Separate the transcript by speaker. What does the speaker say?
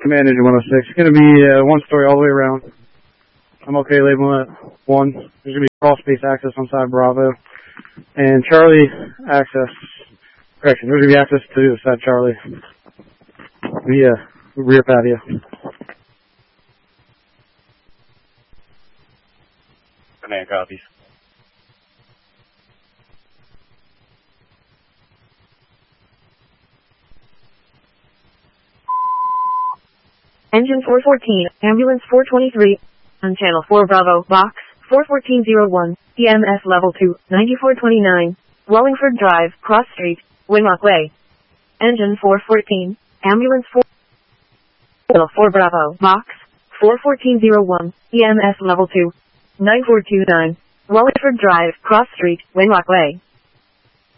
Speaker 1: Command Engine 106. It's going to be one story all the way around. I'm okay labeling it 1. There's going to be crawl space access on side Bravo. And Charlie access. Correction, there's going to be access to side Charlie via rear patio.
Speaker 2: Command copies.
Speaker 3: Engine 414, Ambulance 423, on Channel 4 Bravo, Box 41401, EMS Level 2, 9429, Wallingford Drive, Cross Street, Winlock Way. Engine 414, Ambulance 4, Channel 4 Bravo, Box 41401, EMS Level 2, 9429, Wallingford Drive, Cross Street, Winlock Way.